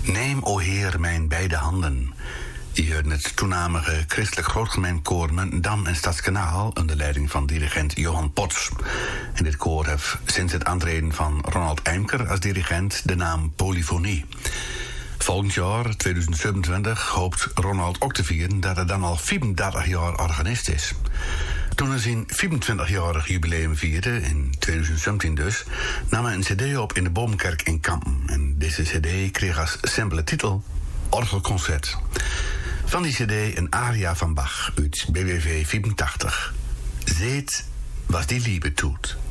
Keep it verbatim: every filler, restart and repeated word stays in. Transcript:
Neem, o Heer, mijn beide handen. Je hoort het toenamige christelijk grootgemeenkoor Muntendam en Stadskanaal onder leiding van dirigent Johan Pots. En dit koor heeft sinds het aantreden van Ronald Eimker als dirigent de naam Polyfonie. Volgend jaar, tweeduizend zevenentwintig, hoopt Ronald ook te vieren dat hij dan al vierendertig jaar organist is. Toen hij zijn vierentwintigjarig jubileum vierde, in tweeduizend zeventien dus, nam hij een cd op in de Boomkerk in Kampen. En deze cd kreeg als simpele titel Orgelconcert. Van die cd een aria van Bach uit B W V vierentachtig. Zeet was die liebe toet.